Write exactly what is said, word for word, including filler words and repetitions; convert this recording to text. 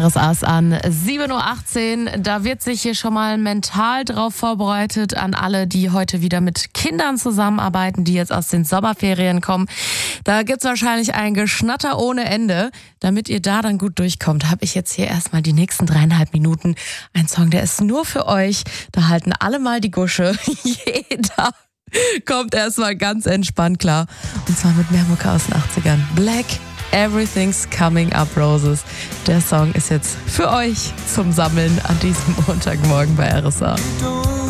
R S A ist an sieben Uhr achtzehn. Da wird sich hier schon mal mental drauf vorbereitet an alle, die heute wieder mit Kindern zusammenarbeiten, die jetzt aus den Sommerferien kommen. Da gibt's wahrscheinlich ein Geschnatter ohne Ende. Damit ihr da dann gut durchkommt, habe ich jetzt hier erstmal die nächsten dreieinhalb Minuten einen Song, der ist nur für euch. Da halten alle mal die Gusche. Jeder kommt erstmal ganz entspannt klar. Und zwar mit mehr Mucke aus den achtzigern. Black, Everything's Coming Up Roses. Der Song ist jetzt für euch zum Sammeln an diesem Montagmorgen bei R S A.